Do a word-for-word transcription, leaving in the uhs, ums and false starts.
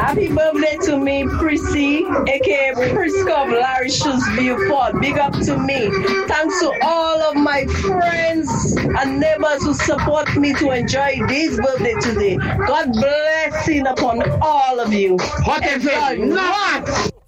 Happy birthday to me, Prissy, aka Priscov Larry Shoesville Ford. Big up to me. Thanks to all of my friends and neighbors who support me to enjoy this birthday today. God blessing upon all of you. Hot F M. Not.